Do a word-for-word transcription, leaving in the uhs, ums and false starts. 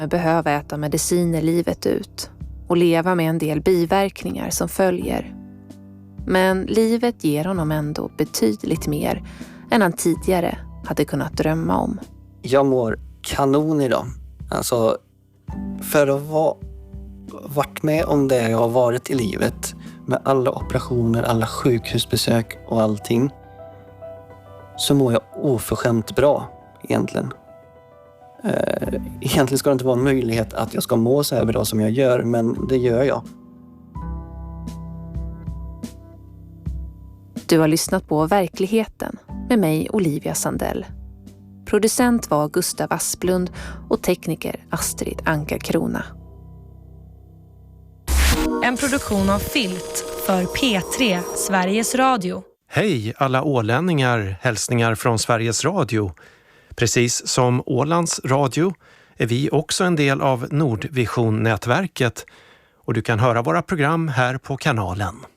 behöva äta mediciner livet ut och leva med en del biverkningar som följer. Men livet ger honom ändå betydligt mer än han tidigare hade kunnat drömma om. Jag mår kanon idag. Alltså, för att ha varit med om det jag har varit i livet, med alla operationer, alla sjukhusbesök och allting, så mår jag oförskämt bra egentligen. Egentligen ska det inte vara en möjlighet att jag ska må så här bra som jag gör, men det gör jag. Du har lyssnat på Verkligheten med mig, Olivia Sandell. Producent var Gustav Asplund och tekniker Astrid Ankarkrona. En produktion av Filt för P tre, Sveriges Radio. Hej alla ålänningar, hälsningar från Sveriges Radio. Precis som Ålands Radio är vi också en del av Nordvision-nätverket och du kan höra våra program här på kanalen.